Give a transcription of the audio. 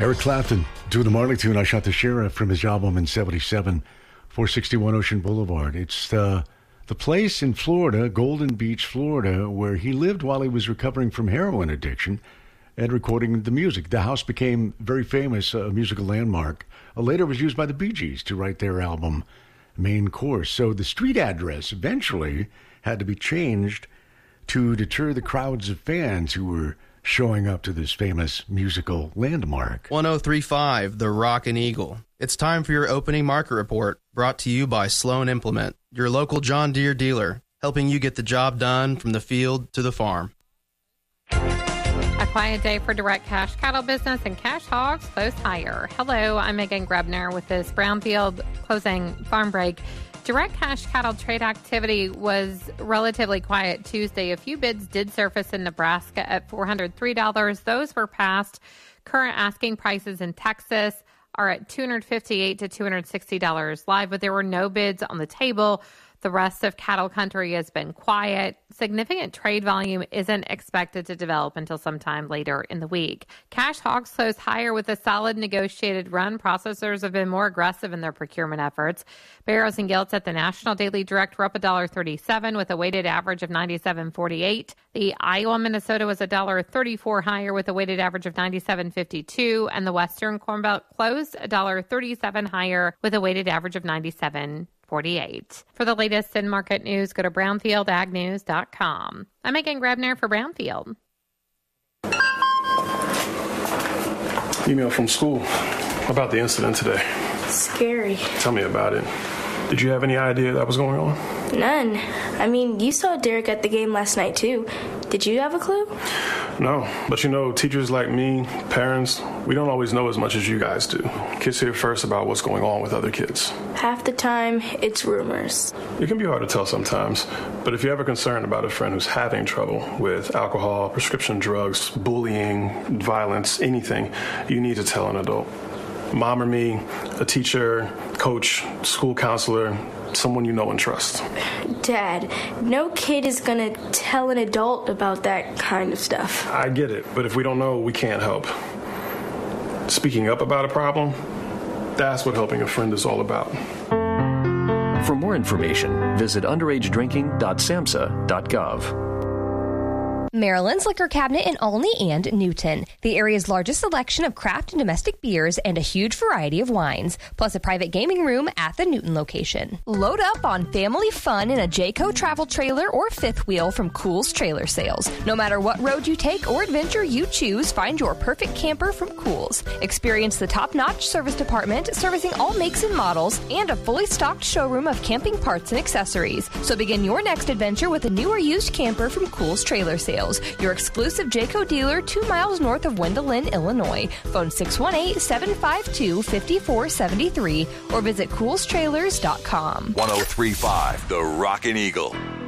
Eric Clapton doing the Marley tune, I Shot the Sheriff, from his album in 77, 461 Ocean Boulevard. It's the place in Florida, Golden Beach, Florida, where he lived while he was recovering from heroin addiction and recording the music. The house became very famous, a musical landmark. Later was used by the Bee Gees to write their album, Main Course. So the street address eventually had to be changed to deter the crowds of fans who were showing up to this famous musical landmark. 1035, The Rockin' Eagle. It's time for your opening market report, brought to you by Sloan Implement, your local John Deere dealer, helping you get the job done from the field to the farm. A quiet day for direct cash cattle business, and cash hogs close higher. Hello, I'm Megan Grebner with this Brownfield closing farm break. Direct cash cattle trade activity was relatively quiet Tuesday. A few bids did surface in Nebraska at $403. Those were passed. Current asking prices in Texas are at $258 to $260 live, but there were no bids on the table. The rest of cattle country has been quiet. Significant trade volume isn't expected to develop until sometime later in the week. Cash hogs close higher with a solid negotiated run. Processors have been more aggressive in their procurement efforts. Barrows and gilts at the National Daily Direct were up $1.37 with a weighted average of 97.48. The Iowa Minnesota was $1.34 higher with a weighted average of 97.52, and the Western Corn Belt closed $1.37 higher with a weighted average of 97.48. For the latest in market news, go to brownfieldagnews.com. I'm Megan Grebner for Brownfield. Email from school about the incident today. Scary. Tell me about it. Did you have any idea that was going on? None. I mean, you saw Derek at the game last night, too. Did you have a clue? No, but you know, teachers like me, parents, we don't always know as much as you guys do. Kids hear first about what's going on with other kids. Half the time, it's rumors. It can be hard to tell sometimes, but if you're ever concerned about a friend who's having trouble with alcohol, prescription drugs, bullying, violence, anything, you need to tell an adult. Mom or me, a teacher, coach, school counselor, someone you know and trust. Dad, no kid is gonna tell an adult about that kind of stuff. I get it, but if we don't know, we can't help. Speaking up about a problem, that's what helping a friend is all about. For more information, visit underagedrinking.samhsa.gov. Maryland's Liquor Cabinet in Olney and Newton, the area's largest selection of craft and domestic beers and a huge variety of wines, plus a private gaming room at the Newton location. Load up on family fun in a Jayco travel trailer or fifth wheel from Kohl's Trailer Sales. No matter what road you take or adventure you choose, find your perfect camper from Kohl's. Experience the top-notch service department servicing all makes and models and a fully stocked showroom of camping parts and accessories. So begin your next adventure with a new or used camper from Kohl's Trailer Sales, your exclusive Jayco dealer 2 miles north of Wendelin, Illinois. Phone 618-752-5473 or visit kohlstrailers.com. 1035, The Rockin' Eagle.